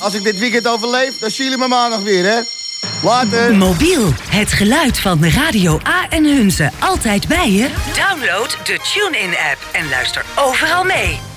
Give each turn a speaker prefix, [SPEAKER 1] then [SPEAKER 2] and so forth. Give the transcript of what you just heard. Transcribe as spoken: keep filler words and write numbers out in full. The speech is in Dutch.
[SPEAKER 1] als ik dit weekend overleef, dan zien jullie me maandag weer, hè? Later.
[SPEAKER 2] Mobiel, het geluid van de Radio A en Hunze altijd bij je? Download de TuneIn-app en luister overal mee.